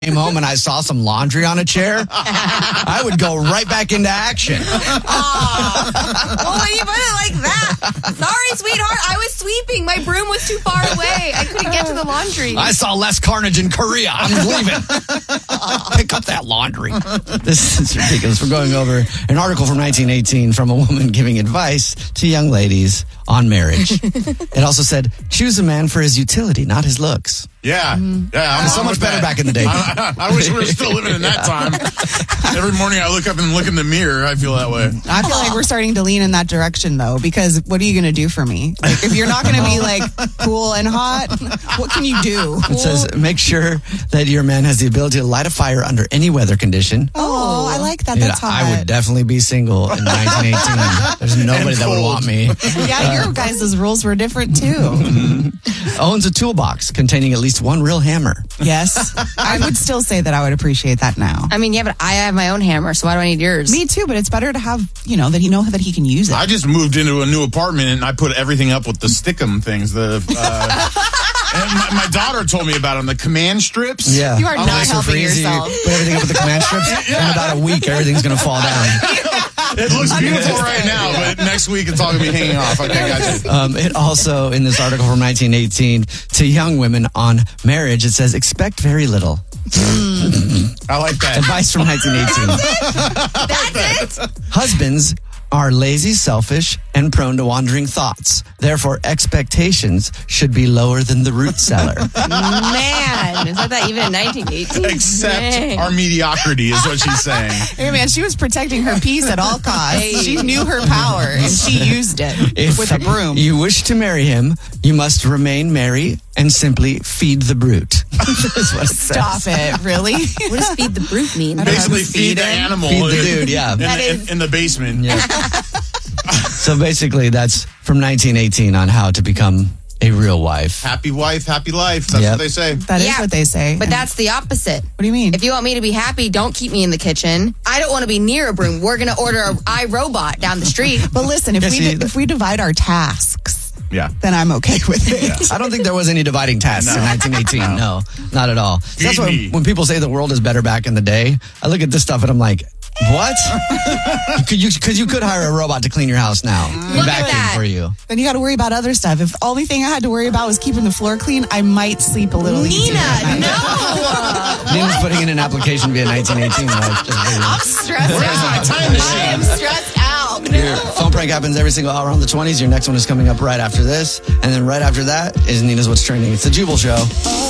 came home and I saw some laundry on a chair, I would go right back into action. Well, when you put it like that. Sorry, sweetheart. I was sweeping. My broom was too far away. I couldn't get to the laundry. I saw less carnage in Korea. I'm leaving. Pick up that laundry. This is ridiculous. We're going over an article from 1918 from a woman giving advice to young ladies on marriage. It also said, choose a man for his utility, not his looks. Yeah. Yeah. It's so much better back in the day. I wish we were still living in that time. Every morning I look up and look in the mirror. I feel that way. I feel like we're starting to lean in that direction, though, because what are you going to do for me? Like, if you're not going to be, like, cool and hot, what can you do? It says, make sure that your man has the ability to light a fire under any weather condition. Oh, I like that. Yeah, That's hot. I would definitely be single in 1918. There's nobody that would want me. Yeah, your guys' rules were different, too. Owns a toolbox containing at least one real hammer. Yes. I would still say that I would appreciate that now. I mean, yeah, but I have my own hammer, so why do I need yours? Me too, but it's better to have, that he know that he can use it. I just moved into a new apartment and I put everything up with the Stickum things. And my daughter told me about them, the command strips. Yeah. You are not Nice and helping freezy. yourself. Put everything up with the command strips. In about a week, everything's going to fall down. It looks beautiful right now, but next week it's all going to be hanging off. Okay, gotcha. It also, in this article from 1918, to young women on marriage, it says, expect very little. I like that. Advice from 1918. That's it? Husbands are lazy, selfish, and prone to wandering thoughts. Therefore, expectations should be lower than the root cellar. Man, is that even in 1918? Except our mediocrity is what she's saying. Hey, man, she was protecting her peace at all costs. She knew her power, and she used it with a broom. You wish to marry him, you must remain merry and simply feed the brute. That's what it says. Stop it, really? What does feed the brute mean? Basically, feed the animal. Feed the dude, yeah. In the basement. Yeah. So basically, that's from 1918 on how to become a real wife. Happy wife, happy life. That's what they say. That is what they say. But that's the opposite. What do you mean? If you want me to be happy, don't keep me in the kitchen. I don't want to be near a broom. We're going to order an iRobot down the street. But listen, if we divide our tasks, then I'm okay with it. Yeah. I don't think there was any dividing tasks in 1918. No, not at all. So that's why when people say the world is better back in the day, I look at this stuff and I'm like, what? Because you could hire a robot to clean your house now and vacuum for you. Then you got to worry about other stuff. If the only thing I had to worry about was keeping the floor clean, I might sleep a little easier. No! Nina's putting in an application to be a 1918 wife. I'm stressed out. I am stressed out. Your phone prank happens every single hour on the 20s. Your next one is coming up right after this. And then right after that is Nina's What's Trending. It's the Jubal Show.